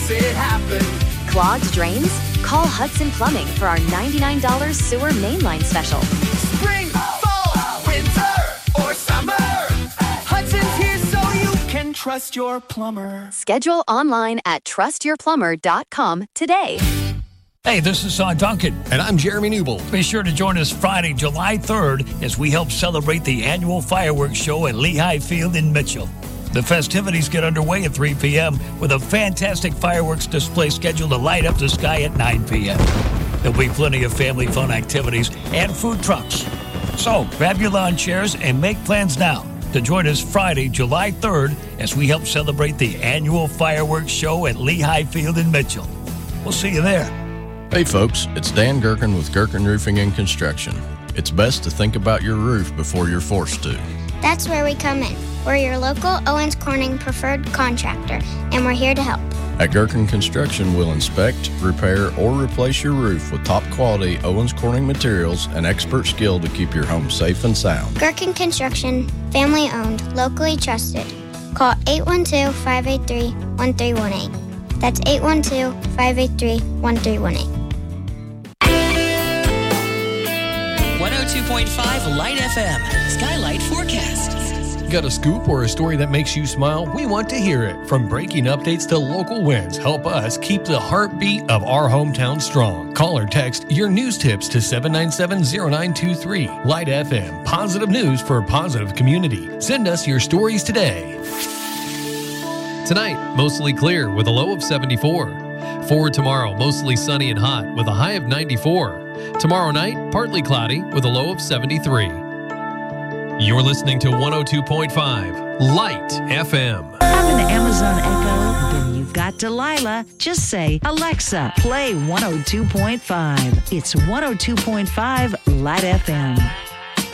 makes it happen. Clogged drains? Call Hudson Plumbing for our $99 sewer mainline special. Spring, fall, winter, or summer, Hudson's here so you can trust your plumber. Schedule online at trustyourplumber.com today. Hey, this is Son Duncan. And I'm Jeremy Newbold. Be sure to join us Friday, July 3rd, as we help celebrate the annual fireworks show at Lehigh Field in Mitchell. The festivities get underway at 3 p.m. with a fantastic fireworks display scheduled to light up the sky at 9 p.m. There'll be plenty of family fun activities and food trucks. So grab your lawn chairs and make plans now to join us Friday, July 3rd, as we help celebrate the annual fireworks show at Lehigh Field in Mitchell. We'll see you there. Hey folks, it's Dan Gherkin with Gherkin Roofing and Construction. It's best to think about your roof before you're forced to. That's where we come in. We're your local Owens Corning preferred contractor, and we're here to help. At Gherkin Construction, we'll inspect, repair, or replace your roof with top-quality Owens Corning materials and expert skill to keep your home safe and sound. Gherkin Construction, family-owned, locally trusted. Call 812-583-1318. That's 812-583-1318. 102.5 Light FM, Skylight Forecast. Got a scoop or a story that makes you smile? We want to hear it. From breaking updates to local wins, help us keep the heartbeat of our hometown strong. Call or text your news tips to 797-0923. Light FM, positive news for a positive community. Send us your stories today. Tonight, mostly clear with a low of 74. For tomorrow, mostly sunny and hot with a high of 94. Tomorrow night, partly cloudy with a low of 73. You're listening to 102.5 Light FM. Have an Amazon Echo? Then you've got Delilah. Just say, Alexa, play 102.5. It's 102.5 Light FM.